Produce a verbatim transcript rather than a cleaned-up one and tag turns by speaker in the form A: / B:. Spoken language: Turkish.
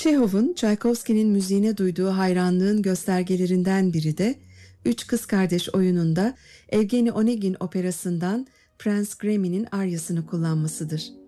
A: Çehov'un Çaykovski'nin müziğine duyduğu hayranlığın göstergelerinden biri de Üç Kız Kardeş oyununda Evgeni Onegin operasından Prens Gremy'nin aryasını kullanmasıdır.